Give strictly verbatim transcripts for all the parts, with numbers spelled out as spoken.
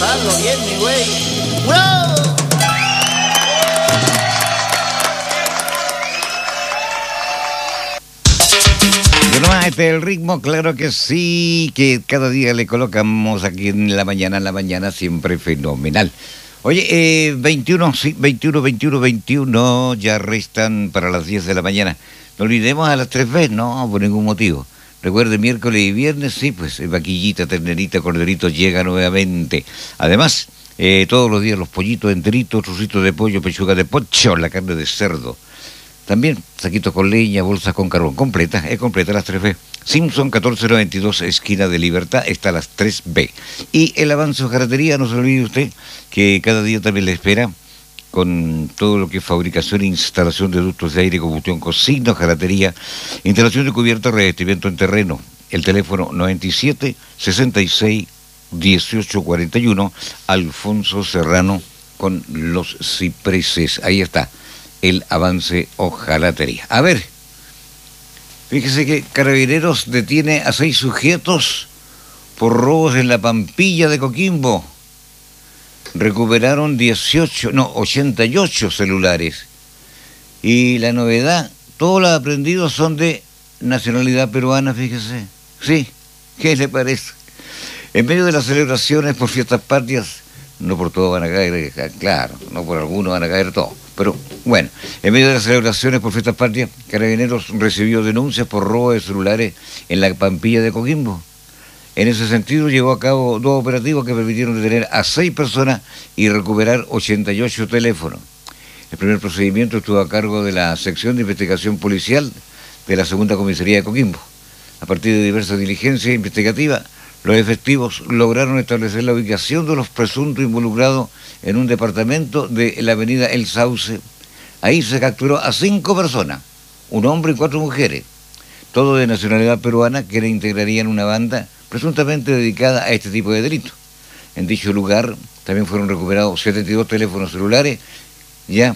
pasarlo bien, mi güey. ¡Wow! Este es el ritmo, claro que sí, que cada día le colocamos aquí en la mañana, en la mañana, siempre fenomenal. Oye, eh, veintiuno, sí, veintiuno, veintiuno, veintiuno, ya restan para las diez de la mañana. No olvidemos a las tres veces, no, por ningún motivo. Recuerde, miércoles y viernes, sí, pues vaquillita, ternerita, corderito llega nuevamente. Además, eh, todos los días los pollitos enteritos, trocitos de pollo, pechuga de pocho, la carne de cerdo. También saquitos con leña, bolsas con carbón. Completa, es completa las tres B. Simpson catorce noventa y dos, esquina de Libertad, está a las tres B. Y el avance Ojalatería, no se olvide usted que cada día también le espera con todo lo que es fabricación e instalación de ductos de aire, combustión, cocina, ojalatería, instalación de cubierta, revestimiento en terreno. El teléfono noventa y siete, sesenta y seis, dieciocho cuarenta y uno, Alfonso Serrano con los cipreses. Ahí está el avance Ojalatería. A ver, fíjese que Carabineros detiene a seis sujetos por robos en la Pampilla de Coquimbo. Recuperaron dieciocho, no, ochenta y ocho celulares. Y la novedad, todos los aprendidos son de nacionalidad peruana, fíjese. Sí, ¿qué le parece? En medio de las celebraciones por fiestas patrias, no por todo van a caer, claro, no por algunos van a caer todos. Pero bueno, en medio de las celebraciones por fiestas patrias, Carabineros recibió denuncias por robo de celulares en la Pampilla de Coquimbo. En ese sentido, llevó a cabo dos operativos que permitieron detener a seis personas y recuperar ochenta y ocho teléfonos. El primer procedimiento estuvo a cargo de la sección de investigación policial de la segunda comisaría de Coquimbo. A partir de diversas diligencias investigativas, los efectivos lograron establecer la ubicación de los presuntos involucrados en un departamento de la avenida El Sauce. Ahí se capturó a cinco personas, un hombre y cuatro mujeres, todos de nacionalidad peruana, que integrarían una banda presuntamente dedicada a este tipo de delitos. En dicho lugar también fueron recuperados setenta y dos teléfonos celulares. Ya,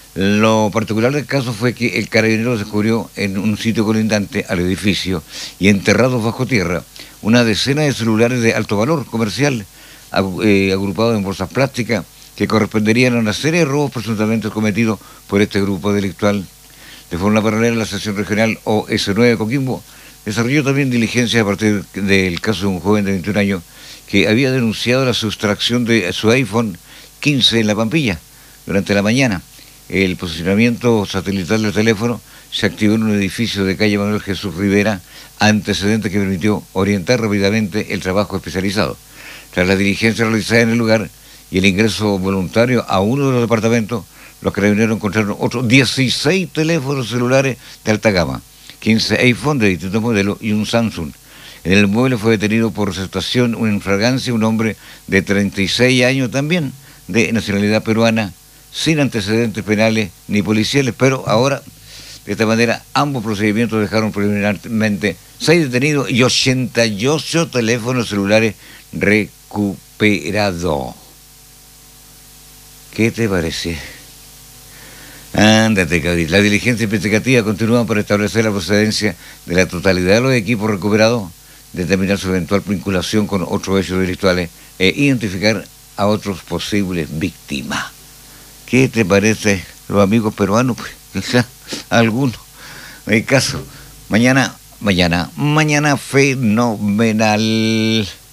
lo particular del caso fue que el carabinero descubrió en un sitio colindante al edificio y enterrados bajo tierra una decena de celulares de alto valor comercial, eh, agrupados en bolsas plásticas, que corresponderían a una serie de robos presuntamente cometidos por este grupo delictual. De forma paralela, la sección regional O S nueve de Coquimbo desarrolló también diligencias a partir del caso de un joven de veintiún años que había denunciado la sustracción de su iPhone quince en la Pampilla durante la mañana. El posicionamiento satelital del teléfono se activó en un edificio de calle Manuel Jesús Rivera, antecedente que permitió orientar rápidamente el trabajo especializado. Tras la diligencia realizada en el lugar y el ingreso voluntario a uno de los departamentos, los carabineros encontraron otros dieciséis teléfonos celulares de alta gama, quince iPhone de distintos modelos y un Samsung. En el mueble fue detenido por receptación, una infragancia, un hombre de treinta y seis años también, de nacionalidad peruana, sin antecedentes penales ni policiales, pero ahora, de esta manera, ambos procedimientos dejaron preliminarmente seis detenidos y ochenta y ocho teléfonos celulares recuperados. ¿Qué te parece? Ándate, cabrón. La diligencia investigativa continúa para establecer la procedencia de la totalidad de los equipos recuperados, determinar su eventual vinculación con otros hechos delictuales e identificar a otros posibles víctimas. ¿Qué te parece, los amigos peruanos? Pues, quizá algunos. No hay caso. Mañana, mañana, mañana fenomenal.